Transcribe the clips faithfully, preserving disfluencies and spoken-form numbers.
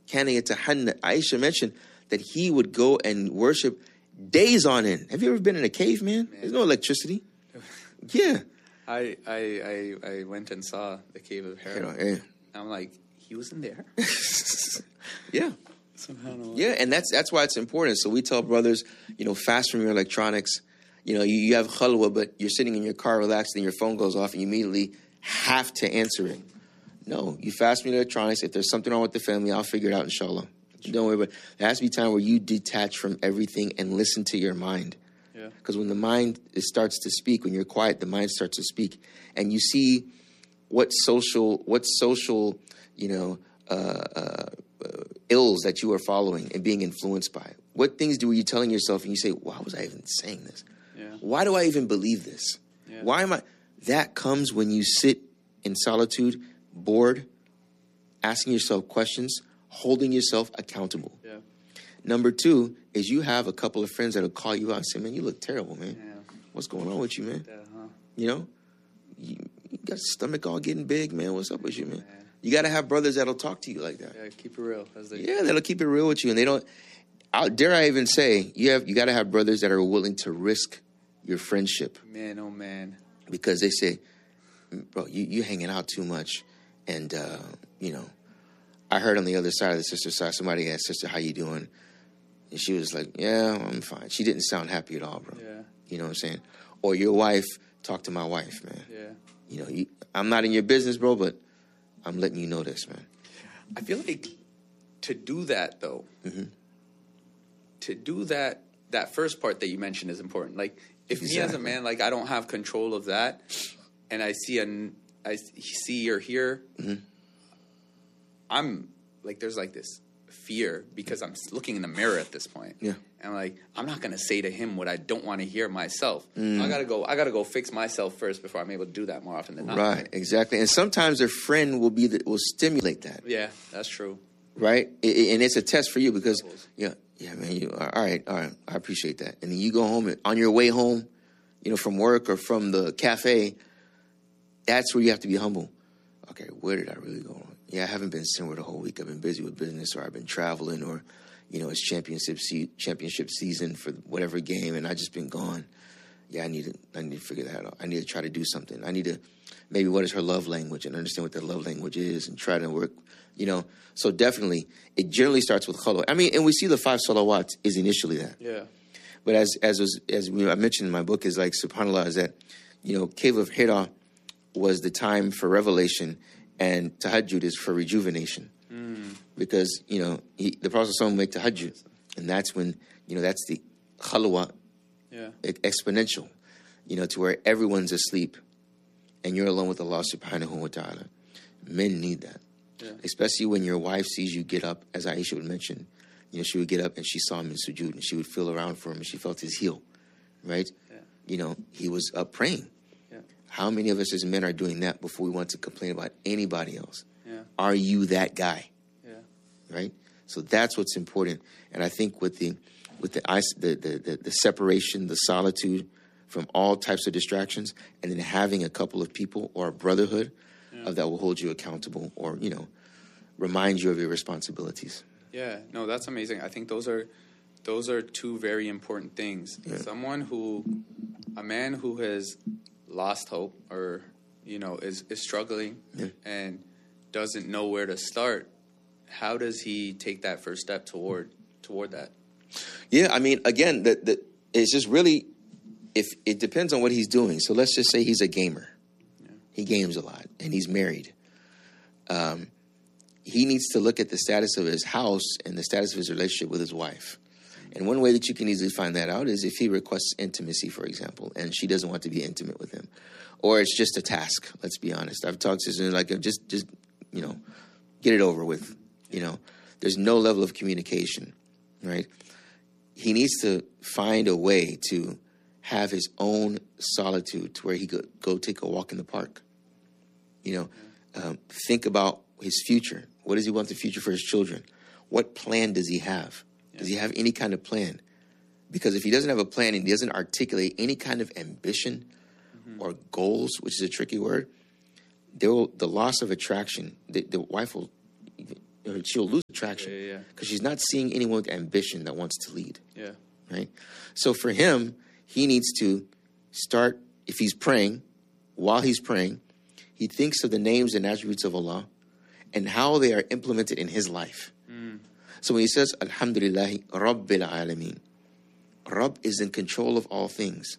كان يتحنى. Aisha mentioned that he would go and worship days on end. Have you ever been in a cave, man? man. There's no electricity. Yeah. I, I I I went and saw the cave of Hira. Yeah. I'm like, he was in there. Yeah. Yeah, and that's that's why it's important. So we tell brothers, you know, fast from your electronics. You know, you, you have khalwa, but you're sitting in your car relaxed and your phone goes off and you immediately have to answer it. No, you fast from your electronics. If there's something wrong with the family, I'll figure it out, inshallah. Don't worry about it. There has to be time where you detach from everything and listen to your mind. Yeah. Because when the mind starts to speak, when you're quiet, the mind starts to speak. And you see what social, what social, you know, uh, uh, uh, ills that you are following and being influenced by. What things do you telling yourself and you say, why was I even saying this? Yeah. Why do I even believe this? Yeah. Why am I? That comes when you sit in solitude, bored, asking yourself questions, holding yourself accountable. Yeah. Number two is you have a couple of friends that'll call you out and say, man, you look terrible, man. Yeah. What's going on with you, man? Yeah, huh? You know, you, you got your stomach all getting big, man. What's up with you, man? Yeah. You got to have brothers that'll talk to you like that. Yeah, keep it real. As they yeah, that'll keep it real with you. And they don't, I'll, dare I even say, you have you got to have brothers that are willing to risk your friendship. Man, oh, man. Because they say, bro, you, you hanging out too much. And, uh, you know, I heard on the other side of the sister side, somebody asked, sister, how you doing? And she was like, yeah, I'm fine. She didn't sound happy at all, bro. Yeah. You know what I'm saying? Or your wife, talk to my wife, man. Yeah. You know, you, I'm not in your business, bro, but I'm letting you know this, man. I feel like to do that, though, mm-hmm. to do that, that first part that you mentioned is important. Like, if exactly. me as a man, like, I don't have control of that, and I see a, I see or hear, mm-hmm. I'm, like, there's, like, this fear because I'm looking in the mirror at this point. Yeah. And, like, I'm not going to say to him what I don't want to hear myself. Mm. I got to go, I got to go fix myself first before I'm able to do that more often than not. Right, exactly. And sometimes a friend will be the, will stimulate that. Yeah, that's true. Right? It, it, and it's a test for you because, yeah, yeah, man, you, all right, all right, I appreciate that. And then you go home, and on your way home, you know, from work or from the cafe, that's where you have to be humble. Okay, where did I really go wrong? Yeah, I haven't been somewhere the whole week. I've been busy with business, or I've been traveling, or, you know, it's championship se- championship season for whatever game, and I just been gone. Yeah, I need to I need to figure that out. I need to try to do something. I need to maybe what is her love language and understand what that love language is and try to work, you know. So definitely, it generally starts with khalwa. I mean, and we see the five salawats is initially that. Yeah. But as as was, as we, I mentioned in my book, is like subhanallah, is that, you know, Cave of Hira was the time for revelation, and tahajjud is for rejuvenation. Mm. Because, you know, he, the Prophet ﷺ make tahajjud, and that's when, you know, that's the khalwa, yeah. exponential, you know, to where everyone's asleep and you're alone with Allah subhanahu wa ta'ala. Men need that. Yeah. Especially when your wife sees you get up, as Aisha would mention, you know, she would get up and she saw him in sujood and she would feel around for him and she felt his heel, right? Yeah. You know, he was up praying. Yeah. How many of us as men are doing that before we want to complain about anybody else? Yeah. Are you that guy? Yeah. Right? So that's what's important. And I think with the with the, the, the, the, the separation, the solitude from all types of distractions, and then having a couple of people or a brotherhood yeah. of that will hold you accountable or, you know, remind you of your responsibilities. Yeah, no, that's amazing. I think those are those are two very important things. Yeah. Someone who, a man who has lost hope or, you know, is, is struggling yeah. and doesn't know where to start, how does he take that first step toward toward that? Yeah, I mean, again, the, the, it's just really, if it depends on what he's doing. So let's just say he's a gamer. Yeah. He games a lot and he's married. Um, he needs to look at the status of his house and the status of his relationship with his wife. And one way that you can easily find that out is if he requests intimacy, for example, and she doesn't want to be intimate with him. Or it's just a task, let's be honest. I've talked to him like, just, just, you know, get it over with. You know, there's no level of communication, right? He needs to find a way to have his own solitude to where he could go take a walk in the park. You know, um, think about his future. What does he want the future for his children? What plan does he have? Yeah. Does he have any kind of plan? Because if he doesn't have a plan and he doesn't articulate any kind of ambition mm-hmm. or goals, which is a tricky word, there will, the loss of attraction, the, the wife will, she'll lose traction. Yeah, yeah, yeah. Because she's not seeing anyone with ambition that wants to lead. Yeah. Right? So for him, he needs to start, if he's praying, while he's praying, he thinks of the names and attributes of Allah and how they are implemented in his life. Mm. So when he says, Alhamdulillahi Rabbil Alameen, Rabb is in control of all things.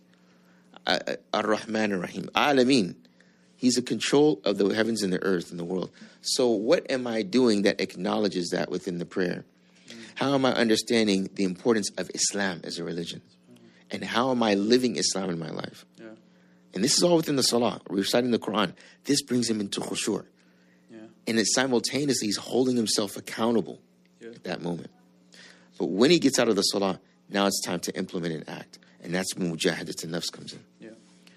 Ar-Rahman Ar-Rahim. Alameen. He's in control of the heavens and the earth and the world. So what am I doing that acknowledges that within the prayer? Mm. How am I understanding the importance of Islam as a religion? Mm. And how am I living Islam in my life? Yeah. And this is all within the Salah, reciting the Quran. This brings him into khushu'. Yeah. And it's simultaneously he's holding himself accountable yeah. at that moment. But when he gets out of the Salah, now it's time to implement and act. And that's when mujahadat an-nafs comes in. Yeah.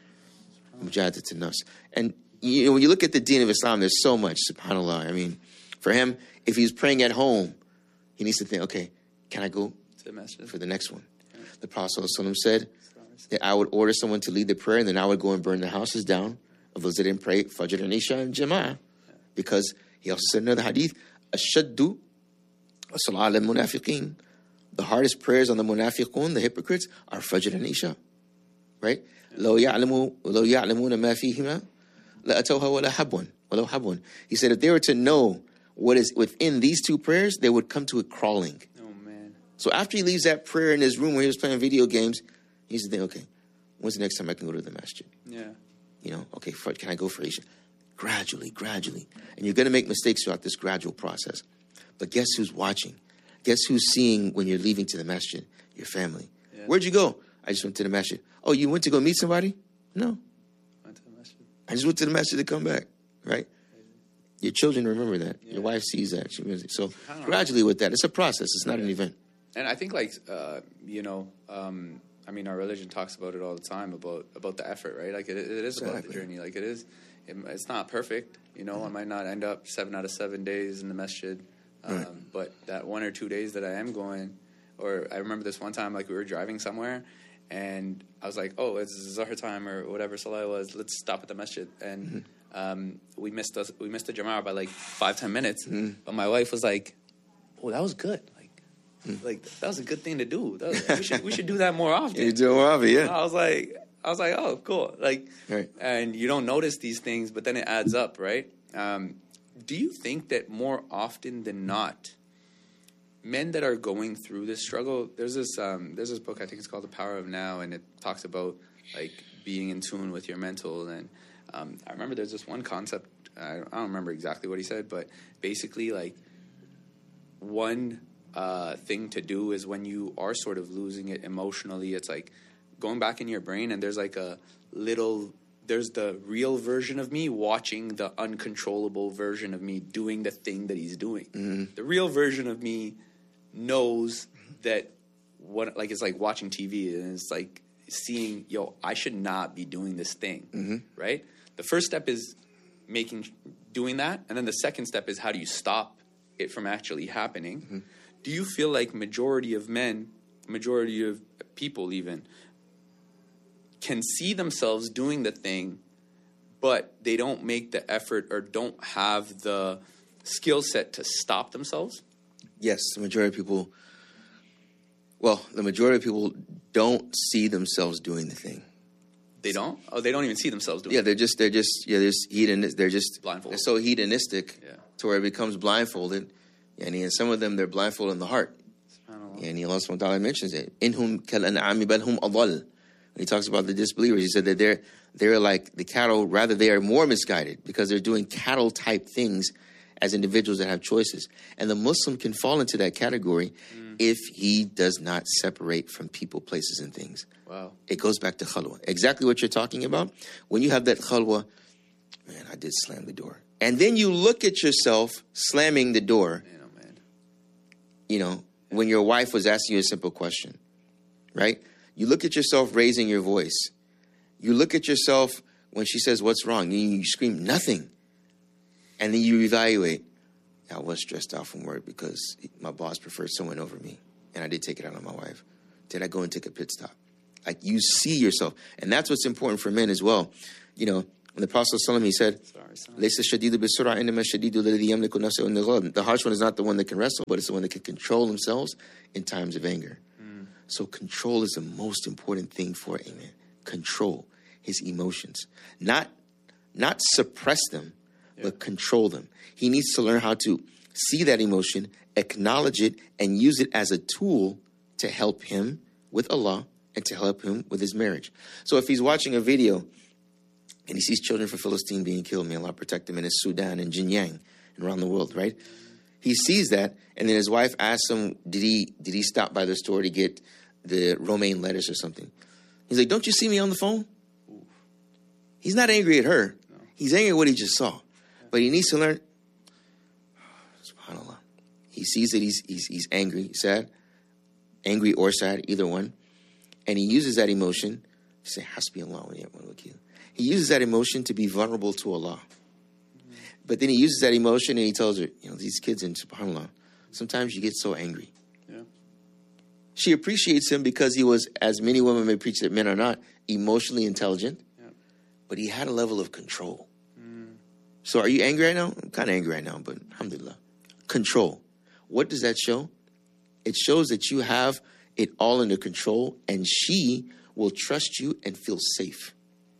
Mujahadat an-nafs. And you know, when you look at the deen of Islam, there's so much, subhanAllah. I mean, for him, if he's praying at home, he needs to think, okay, can I go to the for the next one? Yeah. The Prophet ﷺ said that I would order someone to lead the prayer, and then I would go and burn the houses down of those that didn't pray Fajr and Isha and Jama'ah. Yeah. Because he also said in another hadith, Ashaddu as-salat al-munafiqeen. The hardest prayers on the munafiqun, the hypocrites, are Fajr and Isha. Right? لو يعلموا لو يعلمون ما فيهما لأتوها ولا حبوا ولا حبوا. He said if they were to know what is within these two prayers, they would come to it crawling. Oh man! So after he leaves that prayer in his room where he was playing video games, he's thinking, okay, when's the next time I can go to the masjid? Yeah. You know, okay, can I go for Isha? Gradually, gradually, and you're going to make mistakes throughout this gradual process. But guess who's watching? Guess who's seeing when you're leaving to the masjid? Your family. Yeah. Where'd you go? I just went to the masjid. Oh, you went to go meet somebody? No. Went to the masjid. I just went to the masjid to come back, right? Your children remember that. Yeah. Your wife sees that. She knows it. So gradually with that, it's a process. It's not yeah. an event. And I think, like, uh, you know, um, I mean, our religion talks about it all the time, about about the effort, right? Like, it, it is exactly. about the journey. Like, it is, it, it's not perfect. You know, mm-hmm. I might not end up seven out of seven days in the masjid. Um, right. But that one or two days that I am going, or I remember this one time, like, we were driving somewhere, and I was like, oh, it's Zuhr time or whatever Salah was. Let's stop at the masjid. And mm-hmm. um, we missed us. We missed the Jama'ah by like five, ten minutes. Mm-hmm. But my wife was like, oh, that was good. Like, mm-hmm. like that was a good thing to do. That was, we, should, we should do that more often. You do it more often, yeah. And I was like, I was like, oh, cool. Like, right. And you don't notice these things, but then it adds up, right? Um, do you think that more often than not, men that are going through this struggle, there's this um, there's this book, I think it's called The Power of Now, and it talks about like being in tune with your mental. And um, I remember there's this one concept, I don't, I don't remember exactly what he said, but basically like one uh, thing to do is when you are sort of losing it emotionally, it's like going back in your brain and there's like a little, there's the real version of me watching the uncontrollable version of me doing the thing that he's doing. Mm-hmm. The real version of me knows that what, like, it's like watching T V and it's like seeing, yo, I should not be doing this thing, mm-hmm. right? The first step is making, doing that. And then the second step is how do you stop it from actually happening? Mm-hmm. Do you feel like majority of men, majority of people even, can see themselves doing the thing, but they don't make the effort or don't have the skill set to stop themselves? Yes, the majority of people, well, the majority of people don't see themselves doing the thing. They don't? Oh, they don't even see themselves doing yeah, it. Yeah, they're just, they're just, yeah, they're hedonist, they're just, blindfolded. They're so hedonistic yeah. to where it becomes blindfolded. And, and some of them, they're blindfolded in the heart. And Allah subhanahu wa ta'ala mentions it. إِنْهُمْ كَالْأَنْعَامِ بَلْ هُمْ أَضَلُّ. When he talks about the disbelievers, he said that they're, they're like the cattle, rather they are more misguided because they're doing cattle-type things as individuals that have choices. And the Muslim can fall into that category mm. if he does not separate from people, places, and things. Wow. It goes back to khalwa. Exactly what you're talking about. When you have that khalwa, man, I did slam the door. And then you look at yourself slamming the door, man, oh, man. you know, when your wife was asking you a simple question, right? You look at yourself raising your voice. You look at yourself when she says, what's wrong? And you scream, nothing. And then you evaluate. I was stressed out from work because my boss preferred someone over me. And I did take it out on my wife. Did I go and take a pit stop? Like, you see yourself. And that's what's important for men as well. You know, And the Prophet ﷺ, he said, the harsh one is not the one that can wrestle, but it's the one that can control themselves in times of anger. Mm. So control is the most important thing for a man. Control his emotions. Not, not suppress them, yeah. but control them. He needs to learn how to see that emotion, acknowledge it, and use it as a tool to help him with Allah and to help him with his marriage. So if he's watching a video and he sees children from Philistine being killed, may Allah protect them, in his Sudan and Xinjiang and around the world, right? He sees that, and then his wife asks him, did he did he stop by the store to get the romaine lettuce or something? He's like, don't you see me on the phone? Ooh. He's not angry at her. No. He's angry at what he just saw. Yeah. But he needs to learn. SubhanAllah. He sees that he's, he's, he's angry, sad, angry or sad, either one. And he uses that emotion to say, Hasbi Allah wa ni'mal wakeel. He uses that emotion to be vulnerable to Allah. Mm-hmm. But then he uses that emotion and he tells her, you know, these kids, and subhanAllah, sometimes you get so angry. Yeah. She appreciates him because he was, as many women may preach that men are not, emotionally intelligent. Yeah. But he had a level of control. Mm. So are you angry right now? I'm kind of angry right now, but alhamdulillah. Control. What does that show? It shows that you have it all under control, and she will trust you and feel safe.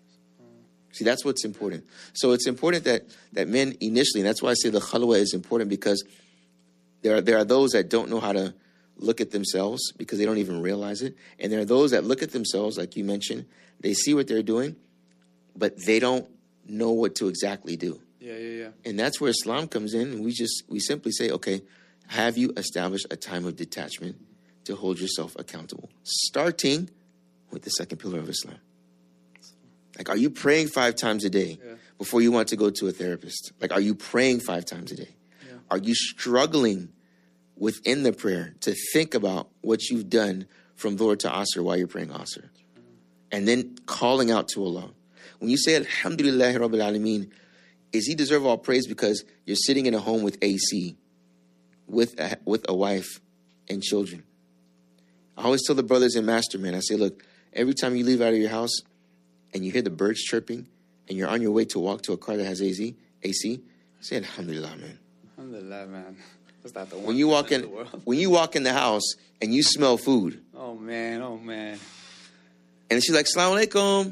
See, that's what's important. So it's important that that men initially, and that's why I say the khalwa is important, because there are, there are those that don't know how to look at themselves because they don't even realize it. And there are those that look at themselves, like you mentioned, they see what they're doing, but they don't know what to exactly do. Yeah, yeah, yeah. And that's where Islam comes in, and we just, we simply say, okay, have you established a time of detachment to hold yourself accountable? Starting with the second pillar of Islam. Like, are you praying five times a day yeah. before you want to go to a therapist? Like, are you praying five times a day? Yeah. Are you struggling within the prayer to think about what you've done from Dhuhr to Asr while you're praying Asr? Mm-hmm. And then calling out to Allah. When you say, Alhamdulillahi Rabbil Alameen, is he deserve all praise because you're sitting in a home with A C, with a, with a wife and children? I always tell the brothers in Masterman, I say, look, every time you leave out of your house, and you hear the birds chirping, and you're on your way to walk to a car that has A C, A C, say Alhamdulillah, man. Alhamdulillah, man. That's not the one when you walk in, in when you walk in the house and you smell food. Oh man, oh man. And she's like, Assalamu alaikum.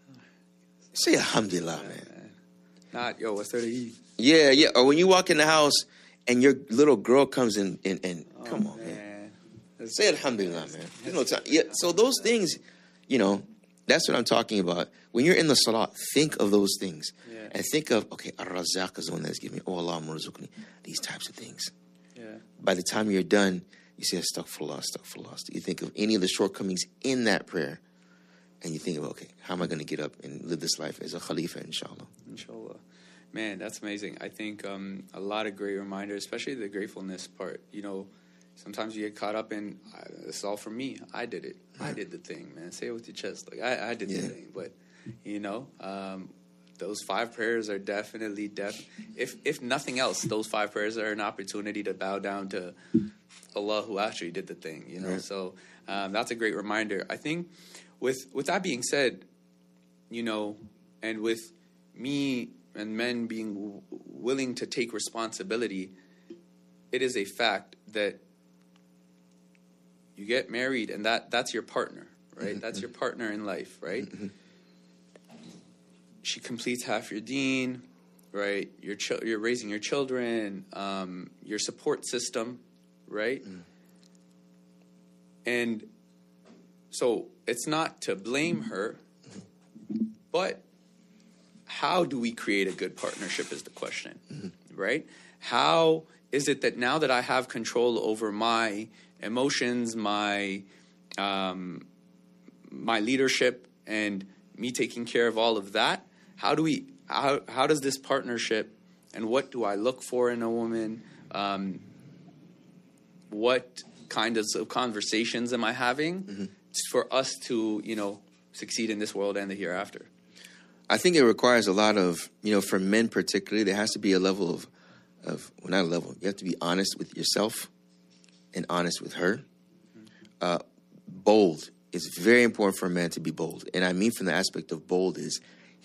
Say Alhamdulillah, yeah, man. man. Not, yo, what's there to eat? Yeah, yeah. Or when you walk in the house and your little girl comes in and, and oh, come on, man. man. Say Alhamdulillah, man. There's no time. Yeah. So those things, you know, that's what I'm talking about. When you're in the salah, think of those things. Yeah. And think of, okay, Ar-Razzaq is the one that's giving me, oh Allah, Murzuqni, these types of things. Yeah. By the time you're done, you say, Astaghfirullah, Astaghfirullah. You think of any of the shortcomings in that prayer. And you think of, okay, how am I going to get up and live this life as a Khalifa, inshallah? Inshallah. Man, that's amazing. I think um, a lot of great reminders, especially the gratefulness part. You know, sometimes you get caught up in, it's all for me. I did it. I did the thing, man. Say it with your chest. Like, I, I did yeah. the thing. But, you know, um, those five prayers are definitely, def- if if nothing else, those five prayers are an opportunity to bow down to Allah who actually did the thing, you know. Right. So um, that's a great reminder. I think with, with that being said, you know, and with me and men being w- willing to take responsibility, it is a fact that you get married, and that, that's your partner, right? Mm-hmm. That's your partner in life, right? Mm-hmm. She completes half your deen, right? You're ch- you're raising your children, um, your support system, right? Mm. And so it's not to blame her, but how do we create a good partnership is the question, mm-hmm. right? How is it that now that I have control over my emotions, my um, my leadership, and me taking care of all of that, how do we? How how does this partnership, and what do I look for in a woman? Um, what kind of conversations am I having mm-hmm. for us to, you know, succeed in this world and the hereafter? I think it requires a lot of, you know, for men particularly, there has to be a level of, of well, not a level. You have to be honest with yourself and honest with her. Mm-hmm. Uh, bold. It's very important for a man to be bold. And I mean from the aspect of bold is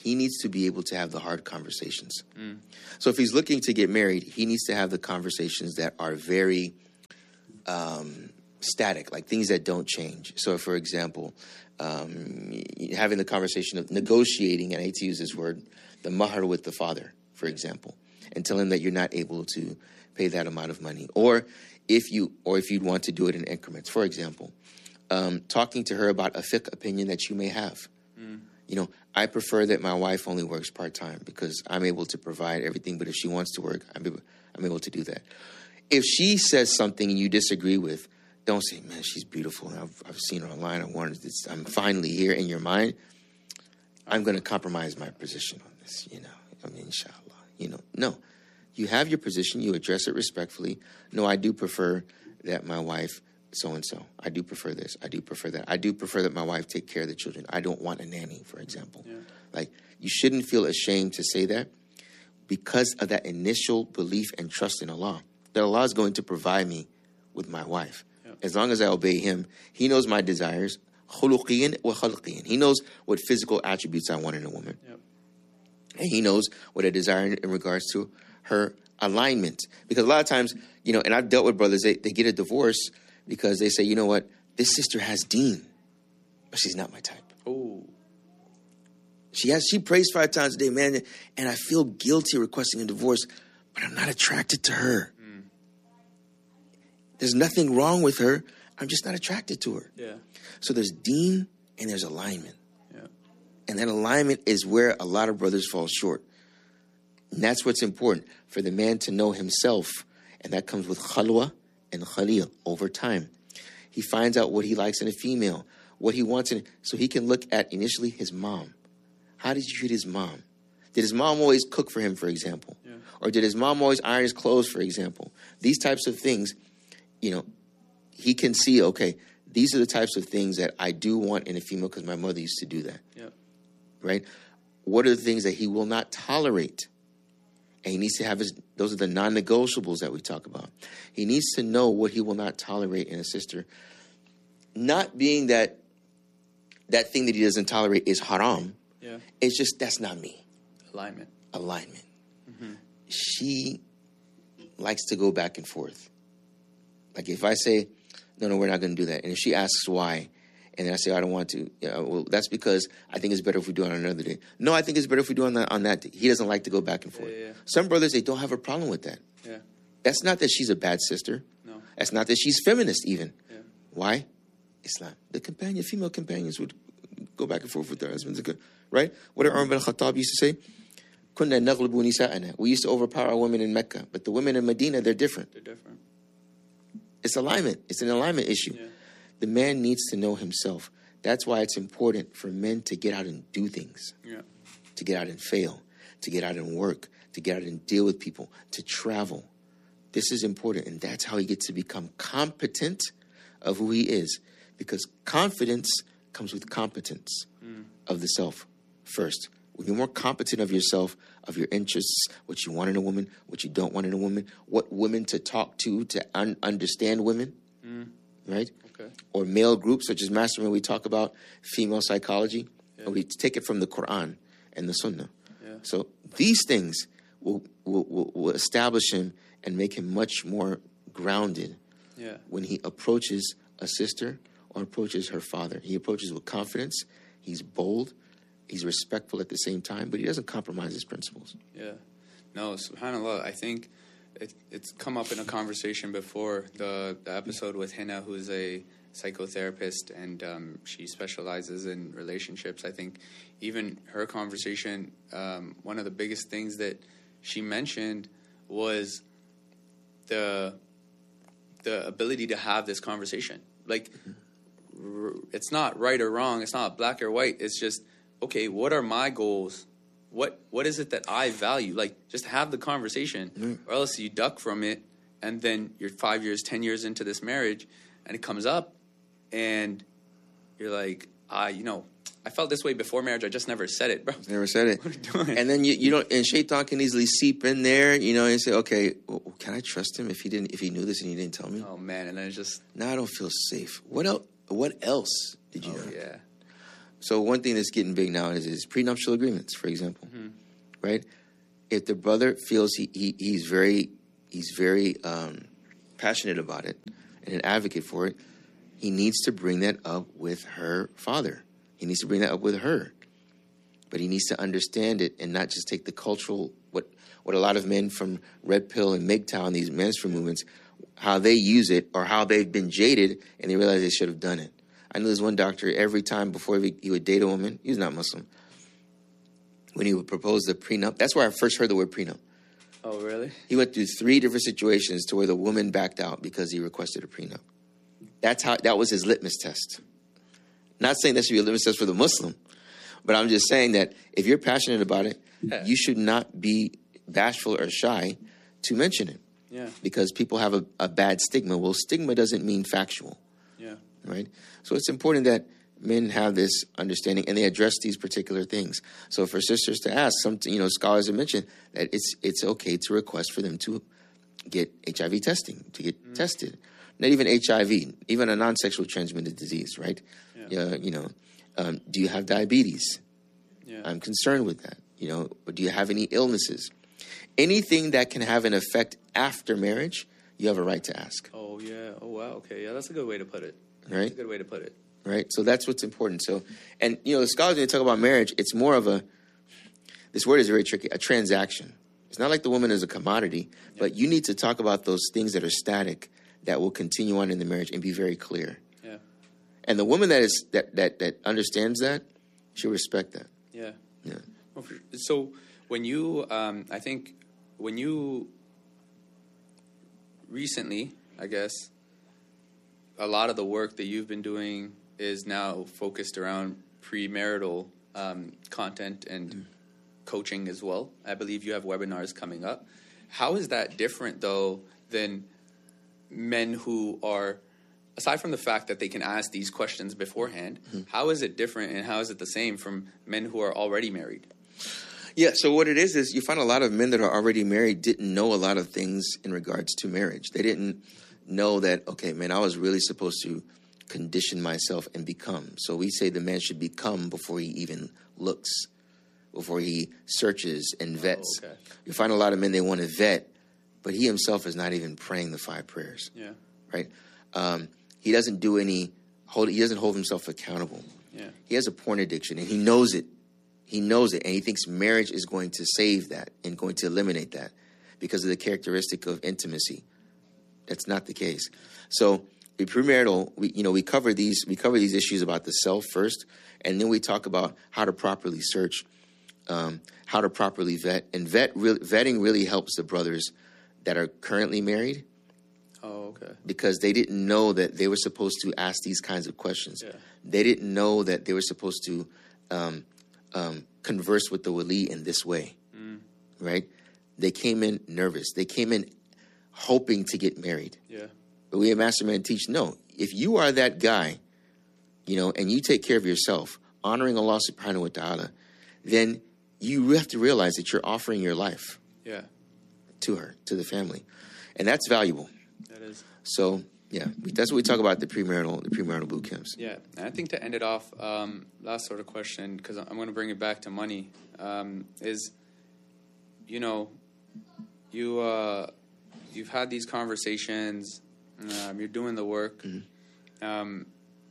he needs to be able to have the hard conversations. Mm. So if he's looking to get married, he needs to have the conversations that are very um, static, like things that don't change. So, for example, um, having the conversation of negotiating, and I hate to use this word, the mahar with the father, for example, and tell him that you're not able to pay that amount of money, or if you, or if you'd want to do it in increments. For example, um, talking to her about a fiqh opinion that you may have. Mm. You know, I prefer that my wife only works part-time because I'm able to provide everything. But if she wants to work, I'm able, I'm able to do that. If she says something you disagree with, don't say, man, she's beautiful. I've, I've seen her online. I wanted this. I'm finally here in your mind. I'm going to compromise my position on this, you know. I mean, inshallah, you know. No, you have your position. You address it respectfully. No, I do prefer that my wife so-and-so. I do prefer this. I do prefer that. I do prefer that my wife take care of the children. I don't want a nanny, for example. Yeah. Like, you shouldn't feel ashamed to say that because of that initial belief and trust in Allah, that Allah is going to provide me with my wife. Yeah. As long as I obey him, he knows my desires. Khuluqiyan wa khalqiyan. He knows what physical attributes I want in a woman. Yeah. And he knows what I desire in, in regards to her alignment. Because a lot of times, you know, and I've dealt with brothers, they, they get a divorce because they say, you know what, this sister has deen, but she's not my type. Oh, She has, she prays five times a day, man, and I feel guilty requesting a divorce, but I'm not attracted to her. Mm. There's nothing wrong with her. I'm just not attracted to her. Yeah. So there's deen and there's alignment. Yeah. And that alignment is where a lot of brothers fall short. And that's what's important, for the man to know himself. And that comes with khalwa and khalil over time. He finds out what he likes in a female, what he wants in, so he can look at initially his mom. How did you treat his mom? Did his mom always cook for him, for example? Yeah. Or did his mom always iron his clothes, for example? These types of things, you know, he can see, okay, these are the types of things that I do want in a female because my mother used to do that. Yeah. Right? What are the things that he will not tolerate? And he needs to have his, those are the non-negotiables that we talk about. He needs to know what he will not tolerate in a sister. Not being that that thing that he doesn't tolerate is haram. Yeah. It's just, that's not me. Alignment. Alignment. Mm-hmm. She likes to go back and forth. Like if I say, no, no, we're not going to do that. And if she asks why, and then I say, I don't want to. Yeah, well, that's because I think it's better if we do it on another day. No, I think it's better if we do it on that, on that day. He doesn't like to go back and forth. Yeah, yeah. Some brothers, they don't have a problem with that. Yeah. That's not that she's a bad sister. No. That's not that she's feminist even. Yeah. Why? Islam. The companion, female companions would go back and forth with their husbands. Right? What did Umar bin Khattab used to say? Kunna naghlibu nisa'ana. We used to overpower our women in Mecca. But the women in Medina, they're different. They're different. It's alignment. It's an alignment issue. Yeah. The man needs to know himself. That's why it's important for men to get out and do things. Yeah. To get out and fail. To get out and work. To get out and deal with people. To travel. This is important. And that's how he gets to become competent of who he is. Because confidence comes with competence mm. of the self first. When you're more competent of yourself, of your interests, what you want in a woman, what you don't want in a woman, what women to talk to, to un- understand women, mm. right? Okay. Or male groups such as Mastermind, we talk about female psychology, yeah. and we take it from the Quran and the Sunnah. Yeah. So these things will, will, will, will establish him and make him much more grounded yeah. when he approaches a sister or approaches her father. He approaches with confidence. He's bold. He's respectful at the same time, but he doesn't compromise his principles. Yeah. No, subhanAllah, I think it, it's come up in a conversation before, the, the episode with Hina, who's a psychotherapist, and um, she specializes in relationships. I think even her conversation, um, one of the biggest things that she mentioned was the the ability to have this conversation. Like, mm-hmm. r- it's not right or wrong. It's not black or white. It's just, okay, what are my goals? What What is it that I value? Like, just have the conversation, mm. or else you duck from it, and then you're five years, ten years into this marriage, and it comes up, and you're like, ah, you know, I felt this way before marriage. I just never said it, bro. Never said it. What are you doing? And then you, you don't, and shaitan can easily seep in there, you know, and say, okay, well, can I trust him if he didn't, if he knew this and he didn't tell me? Oh man, and then it's just now I don't feel safe. What else? What else did you oh, know? Yeah. So one thing that's getting big now is, is prenuptial agreements, for example, mm-hmm. right? If the brother feels he, he he's very he's very um, passionate about it and an advocate for it, he needs to bring that up with her father. He needs to bring that up with her, but he needs to understand it and not just take the cultural what what a lot of men from Red Pill and M G T O W and these menstrual movements, how they use it or how they've been jaded and they realize they should have done it. I know there's one doctor, every time before he, he would date a woman, he was not Muslim, when he would propose the prenup, that's where I first heard the word prenup. Oh, really? He went through three different situations to where the woman backed out because he requested a prenup. That's how, that was his litmus test. Not saying that should be a litmus test for the Muslim, but I'm just saying that if you're passionate about it, yeah. you should not be bashful or shy to mention it. Yeah. Because people have a, a bad stigma. Well, stigma doesn't mean factual. Yeah. Right? So it's important that men have this understanding and they address these particular things. So for sisters to ask, some, you know, scholars have mentioned that it's it's okay to request for them to get H I V testing, to get mm. tested. Not even H I V, even a non-sexual transmitted disease, right? Yeah. Uh, you know, um, do you have diabetes? Yeah. I'm concerned with that. You know, or do you have any illnesses? Anything that can have an effect after marriage, you have a right to ask. Oh, yeah. Oh, wow. Okay. Yeah, that's a good way to put it. Right? That's a good way to put it. Right? So that's what's important. So, and, you know, the scholars, when they talk about marriage, it's more of a, this word is very tricky, a transaction. It's not like the woman is a commodity, yeah. but you need to talk about those things that are static that will continue on in the marriage and be very clear. Yeah. And the woman that is that that, that understands that, she'll respect that. Yeah. Yeah. So when you, um, I think, when you recently, I guess, a lot of the work that you've been doing is now focused around premarital um, content and mm. coaching as well. I believe you have webinars coming up. How is that different, though, than men who are, aside from the fact that they can ask these questions beforehand, mm. how is it different and how is it the same from men who are already married? Yeah, so what it is is you find a lot of men that are already married didn't know a lot of things in regards to marriage. They didn't know that, okay, man, I was really supposed to condition myself and become. So we say the man should become before he even looks, before he searches and vets. Oh, okay. You find a lot of men, they want to vet, but he himself is not even praying the five prayers. Yeah. Right? Um, he doesn't do any, hold, he doesn't hold himself accountable. Yeah. He has a porn addiction and he knows it. He knows it, and he thinks marriage is going to save that and going to eliminate that because of the characteristic of intimacy. That's not the case. So the premarital, we you know we cover these we cover these issues about the self first, and then we talk about how to properly search, um, how to properly vet, and vet re- vetting really helps the brothers that are currently married. Oh, okay. Because they didn't know that they were supposed to ask these kinds of questions. Yeah. They didn't know that they were supposed to. Um, Um, converse with the wali in this way, mm. right? They came in nervous. They came in hoping to get married. Yeah. But we at Mastermind teach, no, if you are that guy, you know, and you take care of yourself, honoring Allah subhanahu wa ta'ala, then you have to realize that you're offering your life yeah. to her, to the family. And that's valuable. That is. So, yeah, that's what we talk about the premarital, the premarital boot camps. Yeah, and I think to end it off, um, last sort of question, because I'm going to bring it back to money, um, is, you know, you uh, you've had these conversations, um, you're doing the work. Mm-hmm. Um,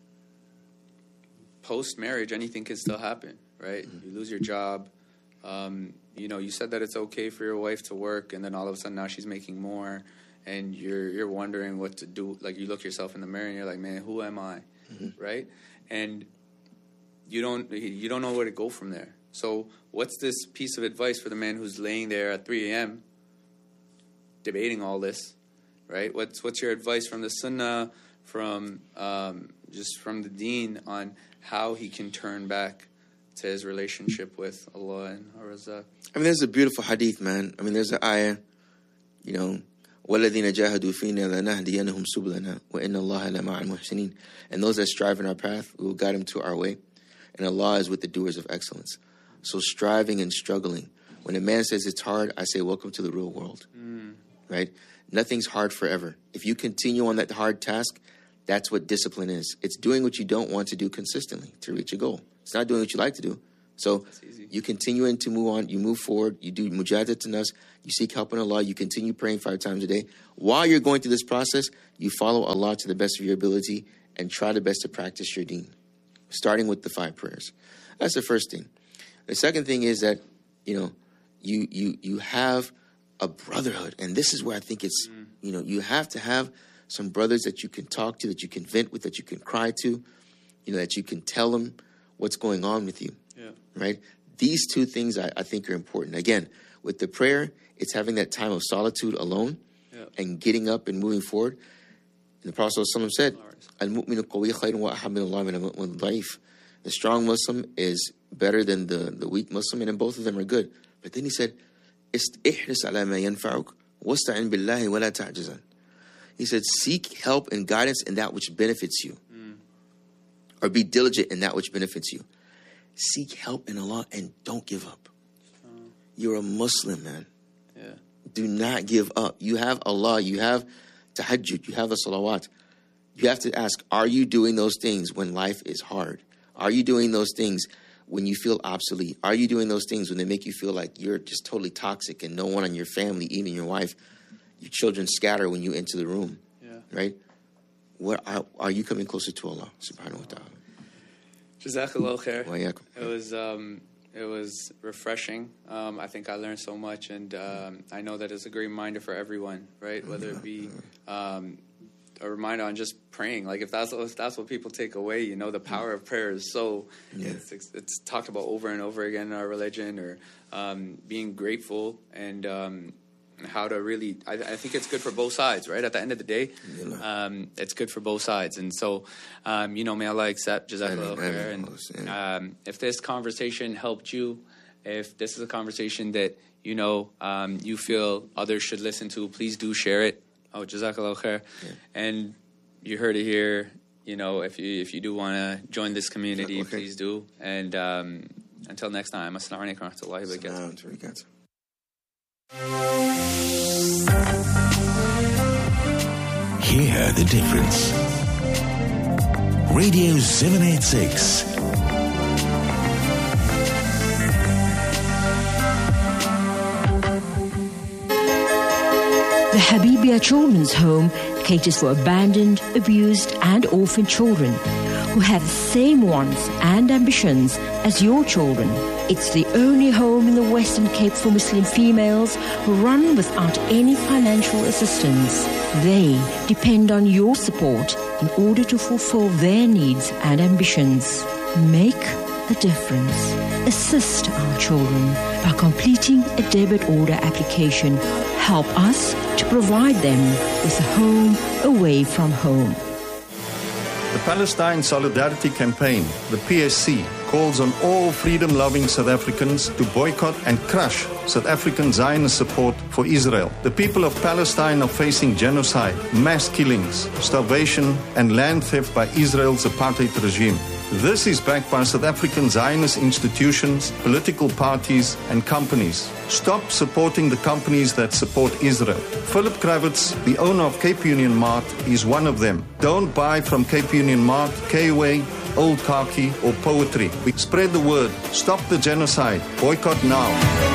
post marriage, anything can still happen, right? Mm-hmm. You lose your job. Um, you know, you said that it's okay for your wife to work, and then all of a sudden now she's making more. And you're you're wondering what to do. Like, you look yourself in the mirror and you're like, man, who am I? Mm-hmm. Right? And you don't you don't know where to go from there. So what's this piece of advice for the man who's laying there at three a.m. debating all this, right? What's what's your advice from the Sunnah, from um, just from the Deen on how he can turn back to his relationship with Allah and Ar-Razzaq? I mean, there's a beautiful hadith, man. I mean, there's an ayah, you know, وَالَّذِينَ جَاهَدُوا فِينَا لَنَهْدِيَنَّهُمْ سُبُلَنَا وَإِنَّ اللَّهَ لَمَعَ الْمُحْسِنِينَ. And those that strive in our path, we will guide them to our way. And Allah is with the doers of excellence. So striving and struggling. When a man says it's hard, I say, welcome to the real world. Mm. Right? Nothing's hard forever. If you continue on that hard task, that's what discipline is. It's doing what you don't want to do consistently to reach a goal. It's not doing what you like to do. So you continue to move on. You move forward. You do mujahadat to nas. You seek help in Allah. You continue praying five times a day. While you're going through this process, you follow Allah to the best of your ability and try the best to practice your deen, starting with the five prayers. That's the first thing. The second thing is that, you know, you you you have a brotherhood. And this is where I think it's, mm. you know, you have to have some brothers that you can talk to, that you can vent with, that you can cry to, you know, that you can tell them what's going on with you. Yeah. Right? These two things I, I think are important. Again, with the prayer, it's having that time of solitude alone yeah. and getting up and moving forward. And the Prophet ﷺ said, Al-mu'minu qawiyyu khayrun wa ahabbu ilallah min al-mu'min ad-da'if. The strong Muslim is better than the, the weak Muslim, and then both of them are good. But then he said, Ihris ala ma yanfa'uk wasta'in billahi wa la ta'jizan. He said, seek help and guidance in that which benefits you. Mm. Or be diligent in that which benefits you. Seek help in Allah and don't give up. Oh. You're a Muslim, man. Yeah. Do not give up. You have Allah. You have tahajjud. You have the salawat. You have to ask, are you doing those things when life is hard? Are you doing those things when you feel obsolete? Are you doing those things when they make you feel like you're just totally toxic and no one in your family, even your wife, your children scatter when you enter the room? Yeah. Right? What are, are you coming closer to Allah subhanahu wa ta'ala? Jazakallah khair. It was um, it was refreshing. Um, I think I learned so much, and um, I know that it's a great reminder for everyone, right? Whether it be um, a reminder on just praying. Like if that's if that's what people take away, you know, the power of prayer is so. Yeah. It's, it's talked about over and over again in our religion, or um, being grateful and. Um, how to really, I, I think it's good for both sides, right? At the end of the day, um, it's good for both sides. And so, um, you know, may Allah accept, Jazakallah khair. And um, if this conversation helped you, if this is a conversation that, you know, um, you feel others should listen to, please do share it. Oh, Jazakallah khair. Yeah. And you heard it here, you know, if you, if you do want to join this community, okay. please do. And um, until next time, assalamu alaikum wa rahmatullahi wa barakatuh. Hear the difference. Radio seven eighty-six. The Habibia Children's Home caters for abandoned, abused, and orphaned children who have the same wants and ambitions as your children. It's the only home in the Western Cape for Muslim females who run without any financial assistance. They depend on your support in order to fulfill their needs and ambitions. Make a difference. Assist our children by completing a debit order application. Help us to provide them with a home away from home. The Palestine Solidarity Campaign, the P S C, calls on all freedom-loving South Africans to boycott and crush South African Zionist support for Israel. The people of Palestine are facing genocide, mass killings, starvation, and land theft by Israel's apartheid regime. This is backed by South African Zionist institutions, political parties, and companies. Stop supporting the companies that support Israel. Philip Kravitz, the owner of Cape Union Mart, is one of them. Don't buy from Cape Union Mart, K-Way, Old Khaki, or Poetry. We spread the word. Stop the genocide. Boycott now.